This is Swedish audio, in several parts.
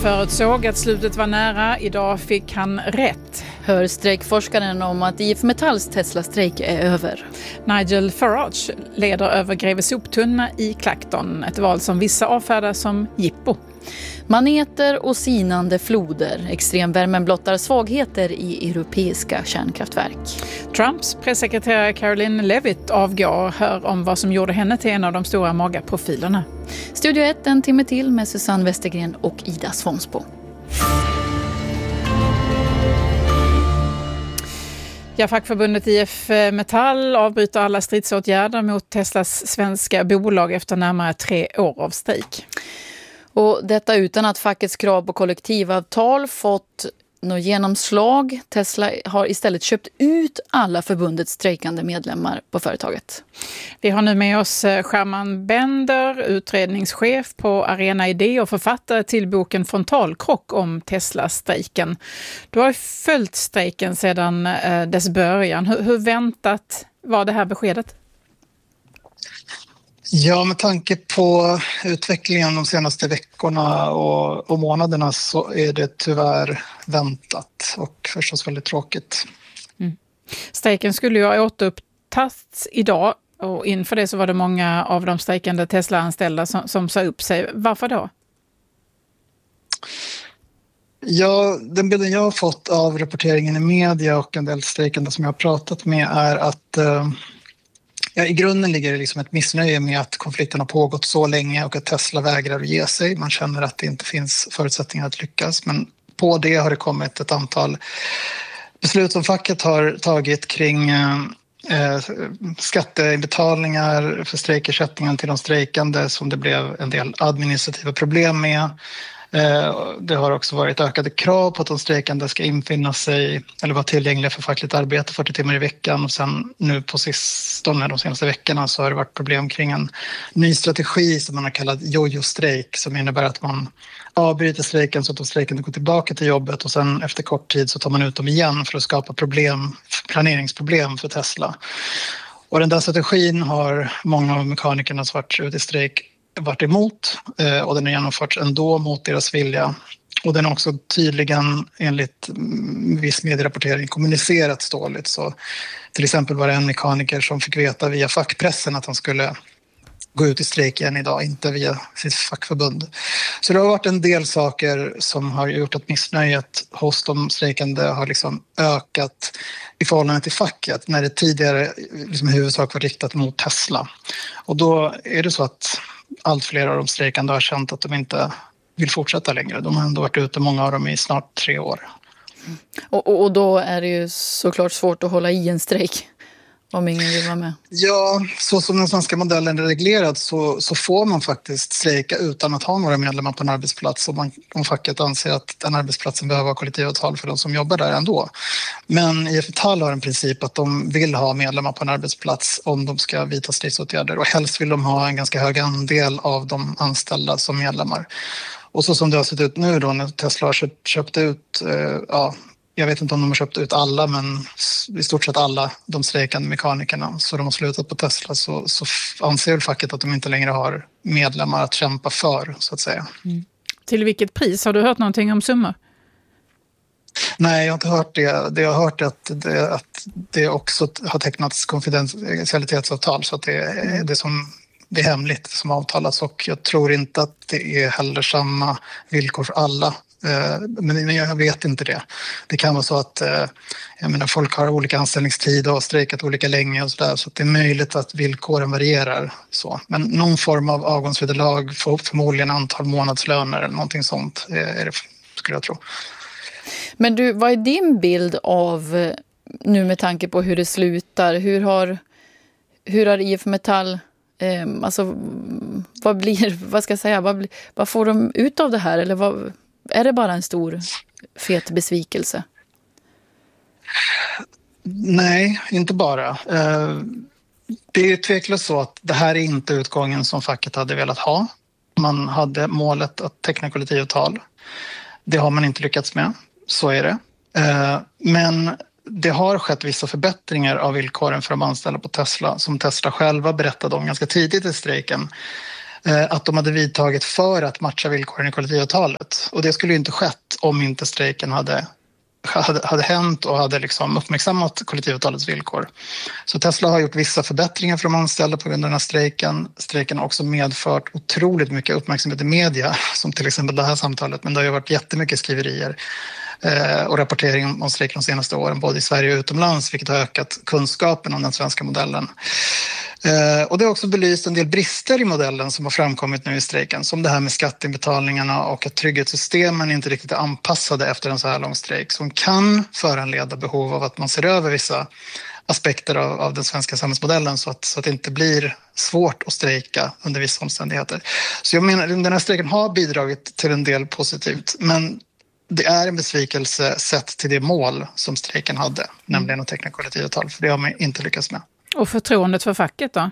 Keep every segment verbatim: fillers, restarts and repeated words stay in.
förutsåg att slutet var nära. Idag fick han rätt. Hör strejkforskaren om att I F Metalls Tesla-strejk är över. Nigel Farage leder över Greve soptunna i Clacton. Ett val som vissa avfärdar som jippo. Maneter och sinande floder. Extremvärmen blottar svagheter i europeiska kärnkraftverk. Trumps pressekreterare Caroline Levitt avgår. Hör om vad som gjorde henne till en av de stora magaprofilerna. Studio ett, en timme till med Susanne Westergren och Ida Svonsbo. Ja, fackförbundet I F Metall avbryter alla stridsåtgärder mot Teslas svenska bolag efter närmare tre år av strejk. Och detta utan att fackets krav på kollektivavtal fått något genomslag. Tesla har istället köpt ut alla förbundets strejkande medlemmar på företaget. Vi har nu med oss Sherman Bender, utredningschef på Arena Idé och författare till boken Frontalkrock om Tesla-strejken. Du har följt strejken sedan dess början. Hur, hur väntat var det här beskedet? Ja, med tanke på utvecklingen de senaste veckorna och, och månaderna så är det tyvärr väntat och förstås väldigt tråkigt. Mm. Strejken skulle ju ha återupptagits idag och inför det så var det många av de strejkande Tesla-anställda som, som sa upp sig. Varför då? Ja, den bilden jag har fått av rapporteringen i media och en del strejkande som jag har pratat med är att eh, Ja, i grunden ligger det liksom ett missnöje med att konflikten har pågått så länge och att Tesla vägrar att ge sig. Man känner att det inte finns förutsättningar att lyckas. Men på det har det kommit ett antal beslut som facket har tagit kring eh, skatteinbetalningar för strejkersättningen till de strejkande som det blev en del administrativa problem med. Det har också varit ökade krav på att de strejkande ska infinna sig eller vara tillgängliga för fackligt arbete fyrtio timmar i veckan. Och sen nu på sistone, de senaste veckorna, så har det varit problem kring en ny strategi som man har kallat jojo-strejk, som innebär att man avbryter strejken så att de strejkande går tillbaka till jobbet och sen efter kort tid så tar man ut dem igen för att skapa problem, planeringsproblem för Tesla. Och den där strategin har många av mekanikerna som varit ute i strejk varit emot och den har genomförts ändå mot deras vilja. Och den har också tydligen enligt viss medierapportering kommunicerats dåligt. Så till exempel var det en mekaniker som fick veta via fackpressen att han skulle gå ut i strejk igen idag, inte via sitt fackförbund. Så det har varit en del saker som har gjort att missnöjet hos de strejkande har liksom ökat i förhållande till facket när det tidigare liksom huvudsak var riktat mot Tesla. Och då är det så att allt fler av de strejkande har känt att de inte vill fortsätta längre. De har ändå varit ute, många av dem, i snart tre år. Mm. Och, och då är det ju såklart svårt att hålla i en strejk om ingen vill vara med. Ja, så som den svenska modellen är reglerad så, så får man faktiskt strejka utan att ha några medlemmar på en arbetsplats om, man, om facket anser att den arbetsplatsen behöver ha kollektivavtal för de som jobbar där ändå. Men I F Metall har en princip att de vill ha medlemmar på en arbetsplats om de ska vidta stridsåtgärder, och helst vill de ha en ganska hög andel av de anställda som medlemmar. Och så som det har sett ut nu då när Tesla har köpt, köpt ut, eh, ja, jag vet inte om de har köpt ut alla, men i stort sett alla de strejkande mekanikerna. Så de har slutat på Tesla, så, så anser väl facket att de inte längre har medlemmar att kämpa för, så att säga. Mm. Till vilket pris? Har du hört någonting om summor? Nej, jag har inte hört det. Det jag har hört är att det, att det också har tecknats konfidentialitetsavtal, så att det är det som det är hemligt som avtalas, och jag tror inte att det är heller samma villkor för alla. Men jag vet inte det. Det kan vara så att jag menar, folk har olika anställningstid och har strejkat olika länge och så där, så att det är möjligt att villkoren varierar. Så. Men någon form av avgångsvederlag, för förmodligen antal månadslöner eller någonting sånt är det, skulle jag tro. Men du, vad är din bild av, nu med tanke på hur det slutar, hur har, hur har I F Metall, eh, alltså vad blir, vad ska jag säga, vad, vad får de ut av det här, eller vad, är det bara en stor fet besvikelse? Nej, inte bara. Det är tveklöst så att det här är inte utgången som facket hade velat ha. Man hade målet att teckna kollektivavtal. Det har man inte lyckats med, så är det. Men det har skett vissa förbättringar av villkoren för de anställda på Tesla, som Tesla själva berättade om ganska tidigt i strejken. att de hade vidtagit för att matcha villkoren i kollektivavtalet. Och det skulle ju inte skett om inte strejken hade, hade, hade hänt och hade liksom uppmärksammat kollektivavtalets villkor. Så Tesla har gjort vissa förbättringar för de anställda på grund av den här strejken. Strejken har också medfört otroligt mycket uppmärksamhet i media, som till exempel det här samtalet, men det har ju varit jättemycket skriverier och rapportering om strejken de senaste åren, både i Sverige och utomlands, vilket har ökat kunskapen om den svenska modellen. Och det har också belyst en del brister i modellen som har framkommit nu i strejken, som det här med skatteinbetalningarna och att trygghetssystemen inte riktigt är anpassade efter en så här lång strejk, som kan föranleda behov av att man ser över vissa aspekter av, av den svenska samhällsmodellen så att, så att det inte blir svårt att strejka under vissa omständigheter. Så jag menar, den här strejken har bidragit till en del positivt, men det är en besvikelse sett till det mål som strejken hade, mm. nämligen att teckna kollektivavtal, för det har man inte lyckats med. Och förtroendet för facket då?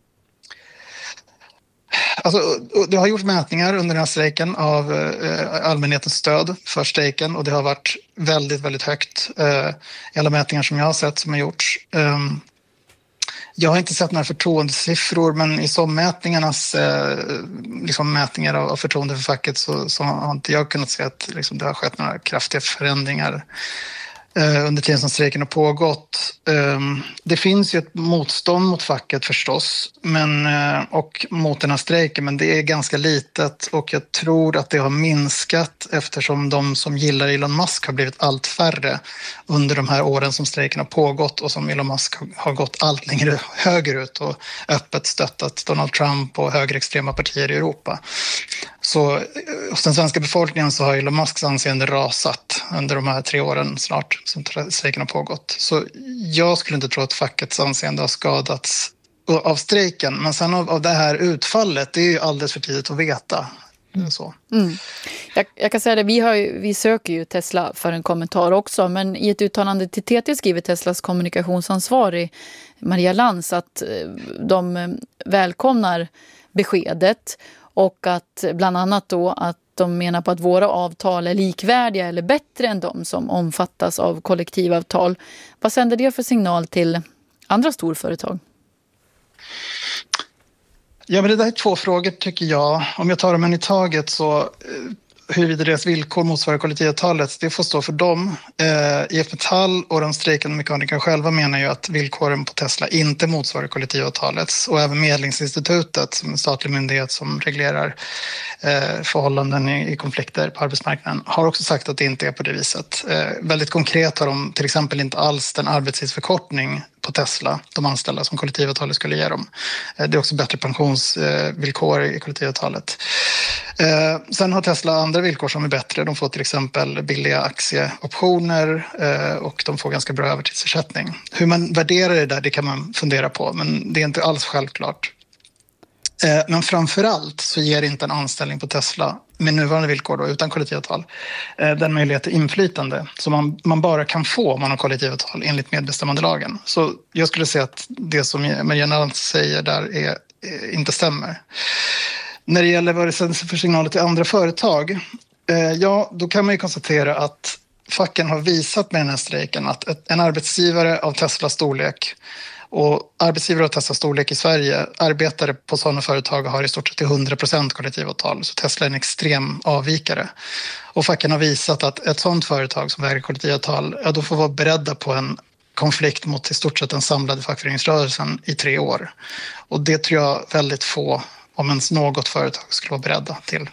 Alltså, det har gjort mätningar under den här strejken av eh, allmänhetens stöd för strejken, och det har varit väldigt, väldigt högt eh, i alla mätningar som jag har sett som har gjorts. Um, Jag har inte sett några förtroendesiffror, men i sommätningarnas eh, liksom mätningar av, av förtroende för facket så, så har inte jag kunnat se att liksom, det har skett några kraftiga förändringar eh, under tiden som strejken har pågått. Eh, det finns ju ett motstånd mot facket förstås, men, eh, och mot den här strejken, men det är ganska litet, och jag tror att det har minskat eftersom de som gillar Elon Musk har blivit allt färre under de här åren som strejken har pågått, och som Elon Musk har gått allt längre högerut och öppet stöttat Donald Trump och högerextrema partier i Europa. Så hos den svenska befolkningen så har Elon Musks anseende rasat under de här tre åren snart som strejken har pågått. Så jag skulle inte tro att fackets anseende har skadats av strejken, men sen av, av det här utfallet, det är ju alldeles för tidigt att veta. Så. Mm. Jag, jag kan säga det, vi, har ju, vi söker ju Tesla för en kommentar också, men i ett uttalande till T T skriver Teslas kommunikationsansvarig Maria Lantz att de välkomnar beskedet, och att bland annat då att de menar på att våra avtal är likvärdiga eller bättre än de som omfattas av kollektivavtal. Vad sänder det för signal till andra storföretag? Ja, men det där är två frågor tycker jag. Om jag tar dem en i taget, så huruvida deras villkor motsvarar kollektivavtalet, det får stå för dem. Eh, I F Metall och de strejkande mekanikerna själva menar ju att villkoren på Tesla inte motsvarar kollektivavtalets, och även Medlingsinstitutet, som är en statlig myndighet som reglerar eh, förhållanden i, i konflikter på arbetsmarknaden, har också sagt att det inte är på det viset. Eh, väldigt konkret har de till exempel inte alls den arbetstidsförkortning på Tesla, de anställda, som kollektivavtalet skulle ge dem. Det är också bättre pensionsvillkor i kollektivavtalet. Sen har Tesla andra villkor som är bättre. De får till exempel billiga aktieoptioner och de får ganska bra övertidsersättning. Hur man värderar det där, det kan man fundera på, men det är inte alls självklart. Men framförallt så ger inte en anställning på Tesla med nuvarande villkor då, utan kollektivavtal, den möjlighet till inflytande som man, man bara kan få om man har kollektivavtal enligt medbestämmandelagen. Så jag skulle säga att det som Maria Lantz säger där är, är, inte stämmer. När det gäller vad det sänder för signaler till andra företag, eh, ja, då kan man ju konstatera att facken har visat med den här strejken att ett, en arbetsgivare av Teslas storlek, och arbetsgivare av Teslas storlek i Sverige, arbetare på sådana företag har i stort sett till hundra procent kollektivavtal. Så Tesla är en extrem avvikare. Och facken har visat att ett sådant företag som vägrar kollektivavtal, ja, då får vara beredda på en konflikt mot i stort sett den samlade fackföreningsrörelsen i tre år. Och det tror jag väldigt få, om ens något företag, skulle vara beredda till.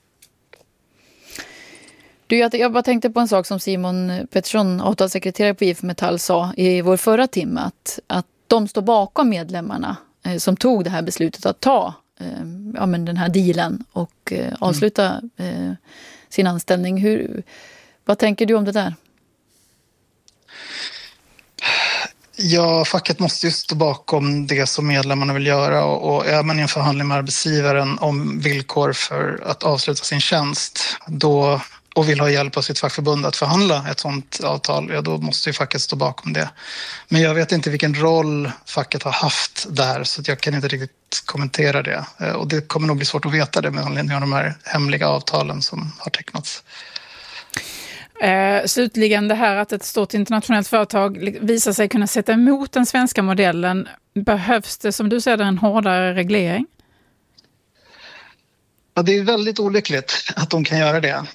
Du, jag bara tänkte på en sak som Simon Pettersson, avtalssekreterare på I F Metall, sa i vår förra timme, att, att de står bakom medlemmarna eh, som tog det här beslutet att ta eh, ja, men den här dealen och eh, avsluta eh, sin anställning. Hur, vad tänker du om det där? Ja, facket måste ju stå bakom det som medlemmarna vill göra, och, och är man i en förhandling med arbetsgivaren om villkor för att avsluta sin tjänst då, och vill ha hjälp av sitt fackförbund att förhandla ett sådant avtal, ja, då måste ju facket stå bakom det. Men jag vet inte vilken roll facket har haft där, så att jag kan inte riktigt kommentera det. Och det kommer nog bli svårt att veta det med anledning av de här hemliga avtalen som har tecknats. Eh, slutligen det här att ett stort internationellt företag visar sig kunna sätta emot den svenska modellen. Behövs det, som du säger, en hårdare reglering? Ja, det är väldigt olyckligt att de kan göra det.